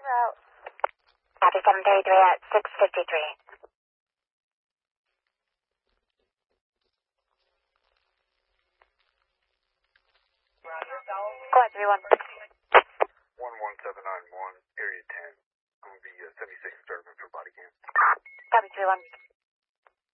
route. Copy 733 at 653. Go ahead, 31. 11791, area 10. I'm going to be 76 Sturman for body cam. Copy 31.